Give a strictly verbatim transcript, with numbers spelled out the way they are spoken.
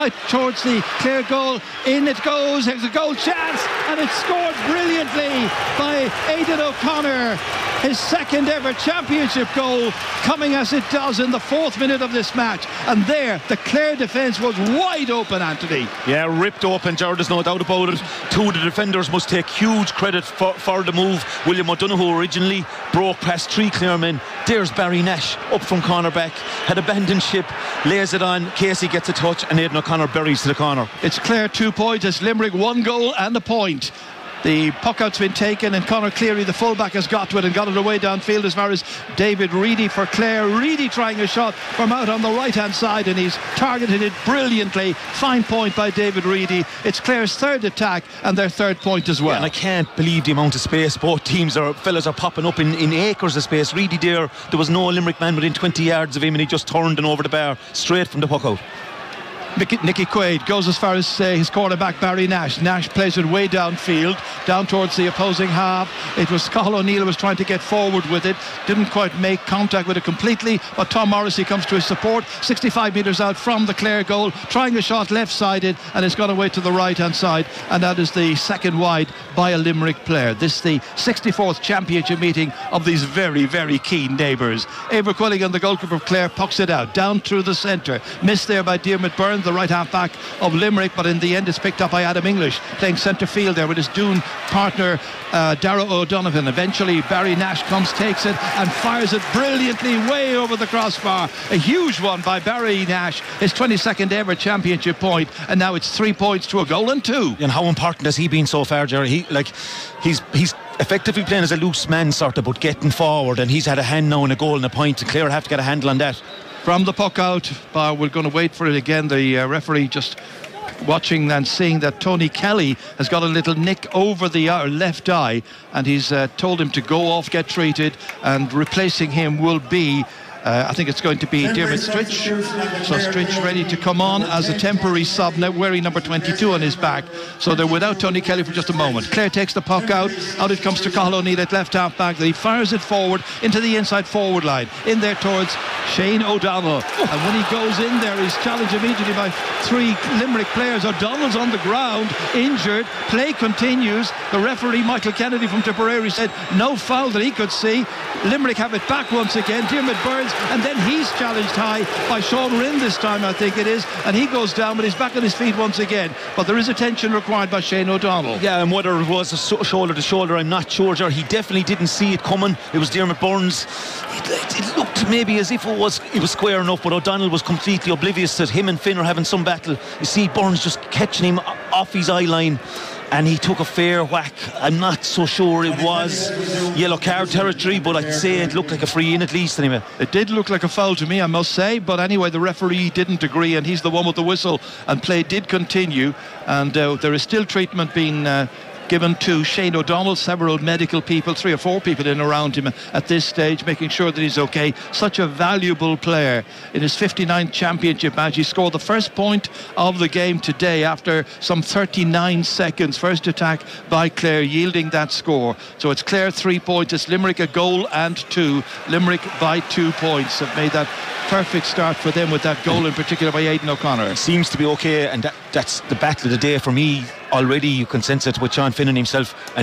towards the Clare goal. In it goes. There's a goal chance, and it's scored brilliantly by Aidan O'Connor. His second ever championship goal, coming as it does in the fourth minute of this match. And there, the Clare defence was wide open, Anthony. Yeah, ripped open, Gerard, there's no doubt about it. Two of the defenders must take huge credit for, for the move. William O'Donoghue originally broke past three Clare men. There's Barry Nash up from cornerback, had abandoned ship, lays it on. Casey gets a touch, and Aidan O'Connor buries to the corner. It's Clare two points, it's Limerick one goal and a point. The puck out's been taken, and Conor Cleary, the fullback, has got to it and got it away downfield as far as David Reedy for Clare. Reedy trying a shot from out on the right hand side, and he's targeted it brilliantly. Fine point by David Reedy. It's Clare's third attack and their third point as well. Yeah, and I can't believe the amount of space both teams are fellas are popping up in, in acres of space. Reedy there, there was no Limerick man within twenty yards of him, and he just turned and over the bar straight from the puck out. Nicky, Nicky Quaid goes as far as uh, his quarterback Barry Nash. Nash plays it way downfield, down towards the opposing half. It was Cathal O'Neill who was trying to get forward with it, didn't quite make contact with it completely, but Tom Morrissey comes to his support, sixty-five metres out from the Clare goal, trying a shot left-sided, and it's gone away to the right-hand side, and that is the second wide by a Limerick player. This is the sixty-fourth championship meeting of these very, very keen neighbours. Eibhear Quilligan, the goalkeeper of Clare, pucks it out, down through the centre, missed there by Diarmuid Byrne, the right half back of Limerick, but in the end it's picked up by Adam English, playing centre field there with his Doon partner uh, Darragh O'Donovan. Eventually Barry Nash comes, takes it and fires it brilliantly way over the crossbar. A huge one by Barry Nash, his twenty-second ever championship point, and now it's three points to a goal and two. And how important has he been so far, Jerry? He like he's he's effectively playing as a loose man sort of, but getting forward, and he's had a hand now in a goal and a point, and Clare have to get a handle on that. From the puck out, uh, we're going to wait for it again. The uh, referee just watching and seeing that Tony Kelly has got a little nick over the uh, left eye, and he's uh, told him to go off, get treated, and replacing him will be Uh, I think it's going to be Diarmuid Stritch. So Stritch ready to come on as a temporary sub, now wearing number twenty-two on his back. So they're without Tony Kelly for just a moment. Clare takes the puck out. Out it comes to Cathal O'Neill at left half back. He fires it forward into the inside forward line. In there towards Shane O'Donnell. And when he goes in there, he's challenged immediately by three Limerick players. O'Donnell's on the ground, injured. Play continues. The referee, Michael Kennedy from Tipperary, said no foul that he could see. Limerick have it back once again. Diarmuid Burns, and then he's challenged high by Sean Rinn this time, I think it is, and he goes down, but he's back on his feet once again. But there is attention required by Shane O'Donnell. Yeah, and whether it was a so- shoulder to shoulder, I'm not sure. He definitely didn't see it coming. It was Diarmuid Burns. It, it looked maybe as if it was it was square enough, but O'Donnell was completely oblivious that him and Finn are having some battle. You see Burns just catching him off his eye line, and he took a fair whack. I'm not so sure it was yellow card territory, but I'd say it looked like a free in at least anyway. It did look like a foul to me, I must say, but anyway, the referee didn't agree, and he's the one with the whistle, and play did continue, and uh, there is still treatment being uh, given to Shane O'Donnell. Several medical people, three or four people in around him at this stage, making sure that he's okay. Such a valuable player. In his fifty-ninth championship match, he scored the first point of the game today after some thirty-nine seconds. First attack by Clare, yielding that score. So it's Clare three points, it's Limerick a goal and two. Limerick by two points have made that perfect start for them with that goal in particular by Aidan O'Connor. Seems to be okay, and that, that's the battle of the day for me already. You can sense it with Sean Finnan himself. And